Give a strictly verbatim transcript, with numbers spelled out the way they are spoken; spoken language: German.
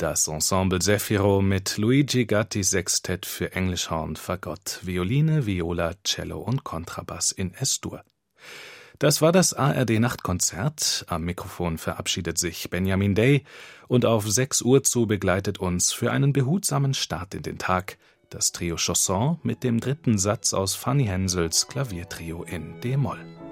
Das Ensemble Zefiro mit Luigi Gattis Sextett für Englischhorn, Fagott, Violine, Viola, Cello und Kontrabass in Es-Dur. Das war das A R D-Nachtkonzert. Am Mikrofon verabschiedet sich Benjamin Day und auf sechs Uhr zu begleitet uns für einen behutsamen Start in den Tag das Trio Chausson mit dem dritten Satz aus Fanny Hensels Klaviertrio in D-Moll.